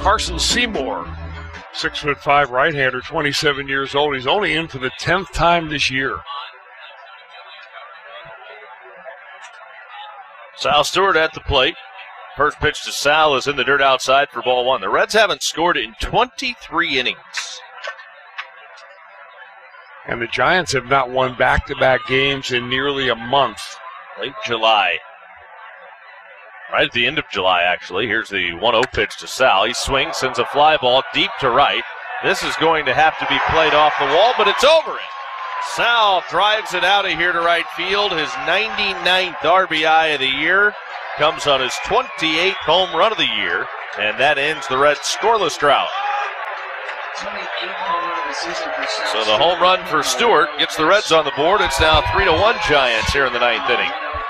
Carson Seymour, 6'5" right-hander, 27 years old. He's only in for the 10th time this year. Sal Stewart at the plate. First pitch to Sal is in the dirt outside for ball one. The Reds haven't scored in 23 innings. And the Giants have not won back-to-back games in nearly a month. Late July. Right at the end of July, actually. Here's the 1-0 pitch to Sal. He swings, sends a fly ball deep to right. This is going to have to be played off the wall, but it's over it. Sal drives it out of here to right field. His 99th RBI of the year comes on his 28th home run of the year, and that ends the Reds' scoreless drought. So the home run for Stewart gets the Reds on the board. It's now 3-1 Giants here in the ninth inning.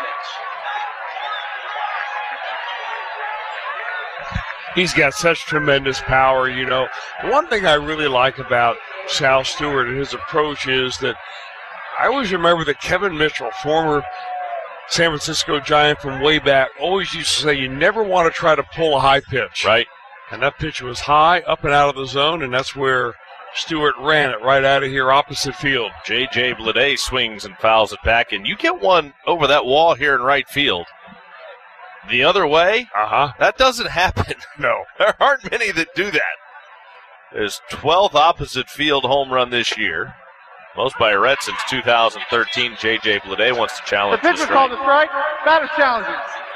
He's got such tremendous power, you know. One thing I really like about Sal Stewart and his approach is that I always remember that Kevin Mitchell, former San Francisco Giant from way back, always used to say you never want to try to pull a high pitch. Right. And that pitch was high, up and out of the zone, and that's where Stewart ran it right out of here opposite field. J.J. Bleday swings and fouls it back, and you get one over that wall here in right field. The other way, that doesn't happen. No. There aren't many that do that. His 12th opposite field home run this year. Most by a Red since 2013. J.J. Bleday wants to challenge the pitcher called a strike. Batter challenges.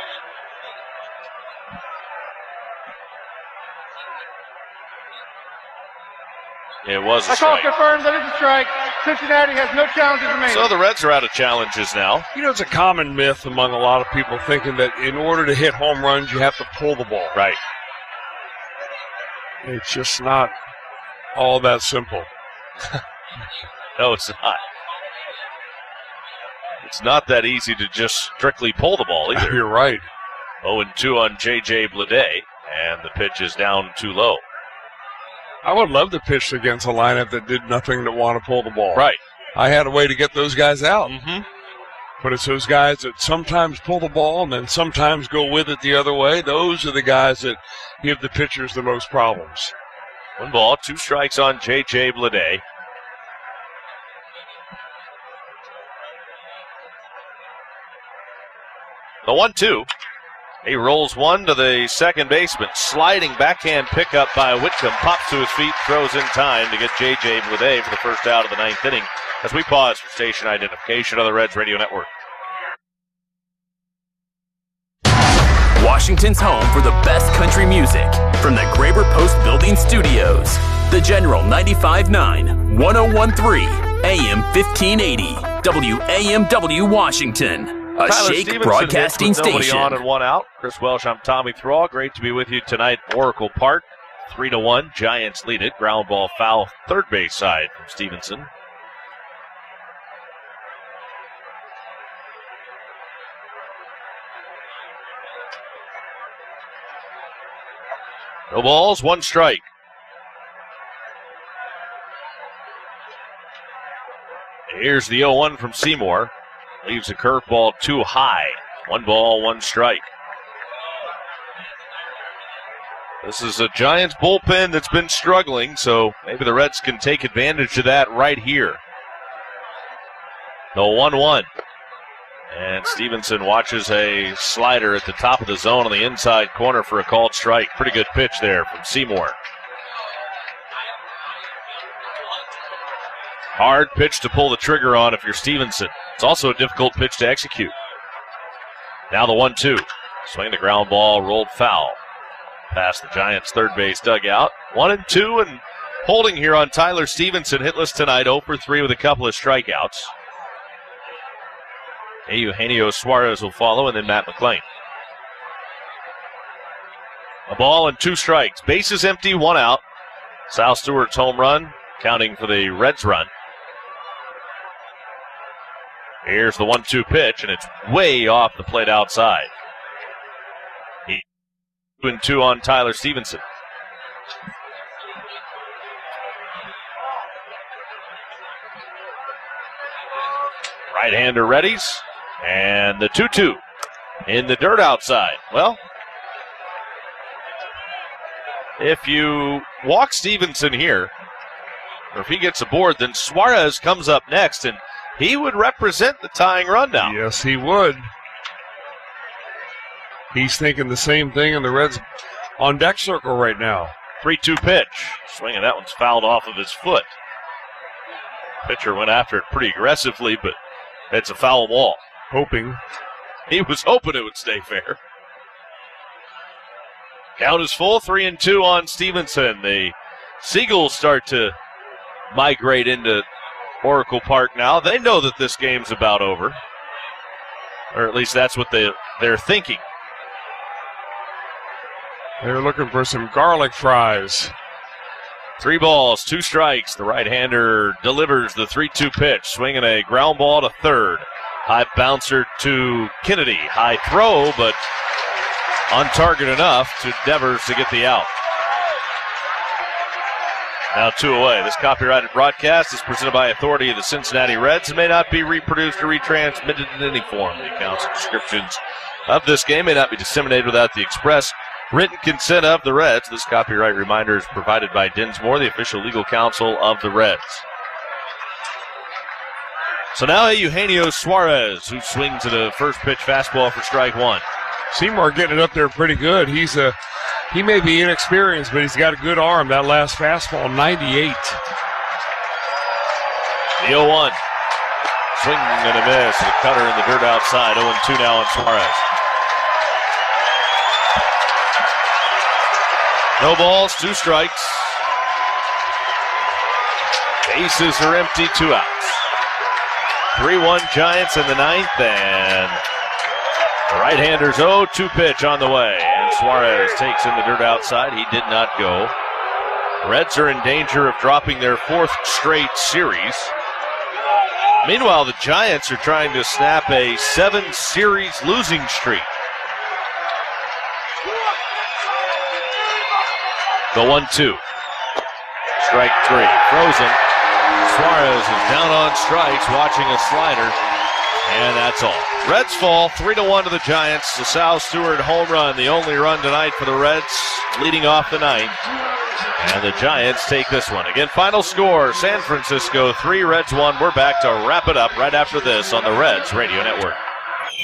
It was a I call strike. confirmed that it's a strike. Cincinnati has no challenges remaining. So the Reds are out of challenges now. You know, it's a common myth among a lot of people thinking that in order to hit home runs, you have to pull the ball. Right. It's just not all that simple. No, it's not. It's not that easy to just strictly pull the ball either. You're right. 0-2 on J.J. Bleday, and the pitch is down too low. I would love to pitch against a lineup that did nothing to want to pull the ball. Right. I had a way to get those guys out. Mm-hmm. But it's those guys that sometimes pull the ball and then sometimes go with it the other way. Those are the guys that give the pitchers the most problems. 1 ball, 2 strikes on J.J. Bleday. The 1-2. He rolls one to the second baseman. Sliding backhand pickup by Whitcomb. Pops to his feet, throws in time to get J.J. Bleday for the first out of the ninth inning as we pause for station identification on the Reds Radio Network. Washington's home for the best country music from the Graber Post Building Studios. The General 95.9, 101.3, AM 1580, WAMW Washington. A Tyler Shake Stevenson broadcasting hits with nobody station. on and 1 out. Chris Welsh, I'm Tommy Thrall. Great to be with you tonight at Oracle Park. 3-1. Giants lead it. Ground ball foul, third base side from Stevenson. No balls, 1 strike. Here's the 0-1 from Seymour. Leaves the curveball too high. 1 ball, 1 strike. This is a Giants bullpen that's been struggling, so maybe the Reds can take advantage of that right here. The 1-1. And Stevenson watches a slider at the top of the zone on the inside corner for a called strike. Pretty good pitch there from Seymour. Hard pitch to pull the trigger on if you're Stevenson. It's also a difficult pitch to execute. Now the 1-2. Swing the ground ball, rolled foul. Past the Giants' third base dugout. 1-2, and holding here on Tyler Stevenson. Hitless tonight, 0 for 3 with a couple of strikeouts. Eugenio Suarez will follow, and then Matt McClain. A ball and 2 strikes. Bases empty, 1 out. Sal Stewart's home run, counting for the Reds' run. Here's the 1-2 pitch, and it's way off the plate outside. 2-2 on Tyler Stevenson. Right-hander readies, and the 2-2 in the dirt outside. Well, if you walk Stevenson here, or if he gets aboard, then Suarez comes up next, and he would represent the tying run now. Yes, he would. He's thinking the same thing, and the Reds on deck circle right now. 3-2 pitch. Swinging, that one's fouled off of his foot. Pitcher went after it pretty aggressively, but it's a foul ball. He was hoping it would stay fair. Count is full, 3-2 on Stevenson. The Seagulls start to migrate into Oracle Park now. They know that this game's about over, or at least that's what they're thinking. They're looking for some garlic fries. 3 balls, 2 strikes. The right-hander delivers the 3-2 pitch, swinging a ground ball to third. High bouncer to Kennedy. High throw, but on target enough to Devers to get the out. Now 2 away. This copyrighted broadcast is presented by authority of the Cincinnati Reds and may not be reproduced or retransmitted in any form. The accounts and descriptions of this game may not be disseminated without the express written consent of the Reds. This copyright reminder is provided by Dinsmore, the official legal counsel of the Reds. So now Eugenio Suarez, who swings at a first pitch fastball for strike 1. Seymour getting it up there pretty good. He may be inexperienced, but he's got a good arm. That last fastball, 98. The 0-1. Swing and a miss. A cutter in the dirt outside. 0-2 now on Suarez. No balls, 2 strikes. Bases are empty, 2 outs. 3-1 Giants in the 9th, and the right-hander's 0-2 pitch on the way. And Suarez takes in the dirt outside. He did not go. Reds are in danger of dropping their 4th straight series. Meanwhile, the Giants are trying to snap a 7-series losing streak. The 1-2. Strike 3. Frozen. Suarez is down on strikes, watching a slider, and that's all. Reds fall 3-1 to the Giants. The Sal Stewart home run, the only run tonight for the Reds, leading off the 9th. And the Giants take this one. Again, final score, San Francisco 3, Reds 1. We're back to wrap it up right after this on the Reds Radio Network.